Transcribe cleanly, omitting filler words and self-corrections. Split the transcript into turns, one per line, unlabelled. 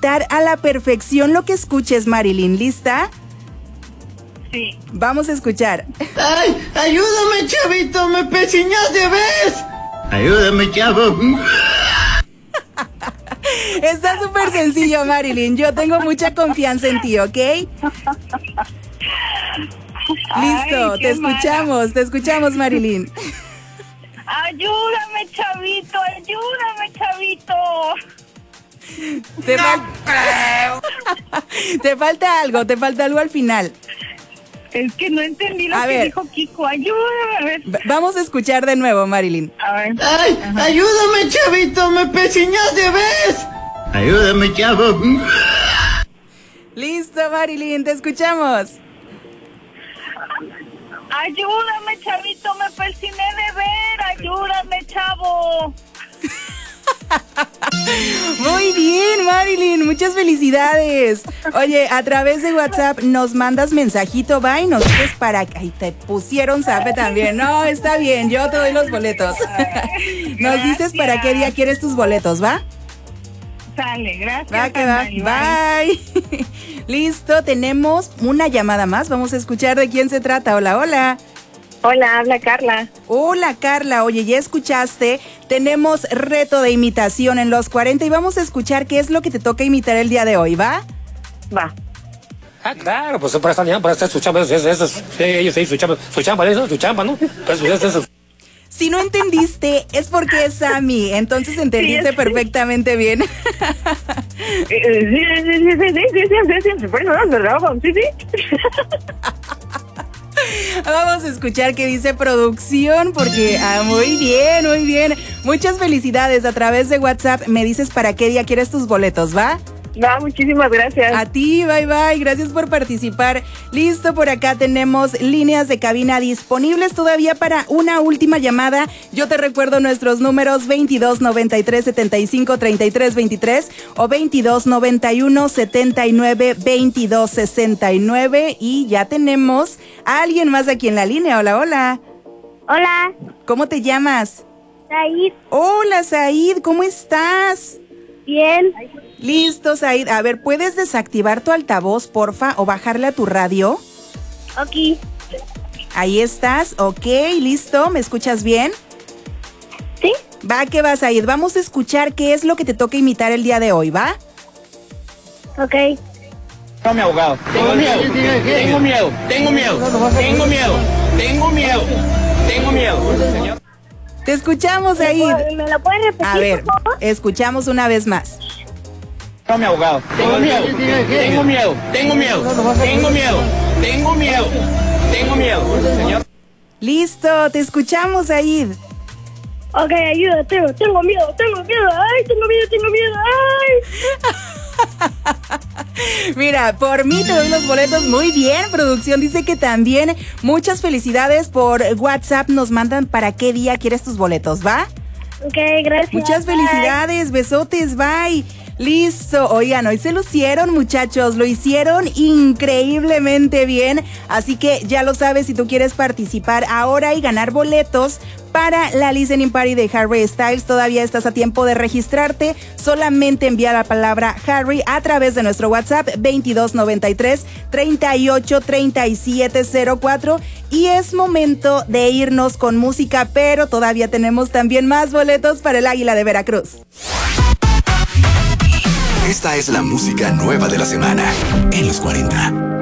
imitar a la perfección lo que escuches, Marilyn. ¿Lista?
Sí.
Vamos a escuchar.
¡Ay! ¡Ayúdame, chavito! ¡Me pechiñaste, ves! ¡Ayúdame, chavo!
Está súper sencillo, Marilyn. Yo tengo mucha confianza en ti, ¿ok? Listo,
Ay,
te escuchamos, Marilyn.
Ayúdame, chavito.
Te falta algo al final.
Es que no entendí lo
A
que
ver.
dijo Kiko. Ayúdame, a ver.
Vamos a escuchar de nuevo, Marilyn.
A ver.
¡Ay!
Ajá.
¡Ayúdame, chavito! ¡Me pechiñaste, ves! ¡Ayúdame, chavo!
Listo, Marilyn, te escuchamos.
Ayúdame, chavito, me persiné de ver. Ayúdame, chavo.
Muy bien, Marilyn, muchas felicidades. Oye, a través de WhatsApp nos mandas mensajito, va, y nos dices para... Ay, te pusieron zape también. No, está bien, yo te doy los boletos. Nos dices para qué día quieres tus boletos, ¿va?
Sale, gracias.
Va que va, bye. Listo, tenemos una llamada más. Vamos a escuchar de quién se trata. Hola, hola.
Hola, habla Carla.
Hola, Carla. Oye, ya escuchaste. Tenemos reto de imitación en los 40 y vamos a escuchar qué es lo que te toca imitar el día de hoy, ¿va?
Va.
Ah, claro, pues para estar su chamba, ellos sí, su chamba, ¿no? Pues eso.
Si no entendiste, es porque es Sammy, entonces entendiste perfectamente bien. Vamos a escuchar qué dice producción, porque muy bien, muy bien. Muchas felicidades. A través de WhatsApp me dices para qué día quieres tus boletos, ¿va?
Va, muchísimas gracias.
A ti, bye bye, gracias por participar. Listo, por acá tenemos líneas de cabina disponibles todavía para una última llamada. Yo te recuerdo nuestros números 22 93 75 33 23 o 22 91 79 22 69 y ya tenemos a alguien más aquí en la línea. Hola, hola.
Hola,
¿Cómo te llamas?
Said.
Hola, Said, ¿cómo estás?
Bien.
Listo, Said. A ver, ¿puedes desactivar tu altavoz, porfa, o bajarle a tu radio?
Ok.
Ahí estás, ok, listo, ¿me escuchas bien?
¿Sí?
Va, que va, Said. Vamos a escuchar qué es lo que te toca imitar el día de hoy, ¿va?
Ok.
No, mi abogado. Tengo miedo.
Señor.
Te escuchamos, Said.
¿Me lo puedes repetir,
A ver,
por favor?
escuchamos una vez más.
No, mi abogado. Tengo miedo.
Señor.
Listo, te escuchamos, Said.
Ok, ayuda, tengo miedo. Ay, tengo miedo. Ay.
Mira, por mí te doy los boletos. Muy bien, producción dice que también. Muchas felicidades. Por WhatsApp nos mandan para qué día quieres tus boletos, ¿va?
Ok, gracias.
Muchas
Bye.
felicidades, besotes, bye. Listo, oigan, hoy se lucieron, muchachos, lo hicieron increíblemente bien, así que ya lo sabes, si tú quieres participar ahora y ganar boletos para la Listening Party de Harry Styles, todavía estás a tiempo de registrarte. Solamente envía la palabra Harry a través de nuestro WhatsApp 2293 38 37 04 y es momento de irnos con música, pero todavía tenemos también más boletos para el Águila de Veracruz.
Esta es la música nueva de la semana en los 40.